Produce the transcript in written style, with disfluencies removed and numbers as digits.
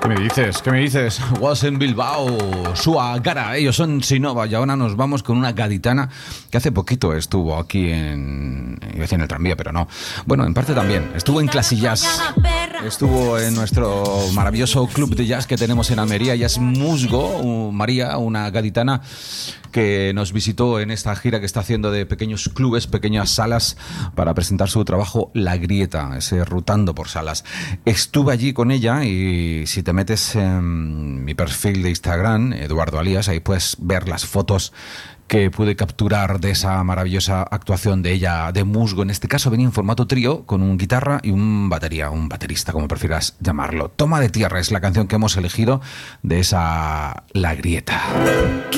¿Qué me dices? ¿Qué me dices? Was en Bilbao, Sua Gara, ellos son Sinova y ahora nos vamos con una gaditana que hace poquito estuvo aquí iba a decir en el tranvía, pero no. Bueno, en parte también. Estuvo en Clasillas, estuvo en nuestro maravilloso club de jazz que tenemos en Almería. Ella es Musgo, María, una gaditana que nos visitó en esta gira que está haciendo de pequeños clubes, pequeñas salas para presentar su trabajo La Grieta, ese rutando por salas. Estuve allí con ella y si te metes en mi perfil de Instagram, Eduardo Alías, ahí puedes ver las fotos que pude capturar de esa maravillosa actuación de ella, de Musgo. En este caso venía en formato trío con un guitarra y un baterista, como prefieras llamarlo. Toma de tierra es la canción que hemos elegido de esa La Grieta.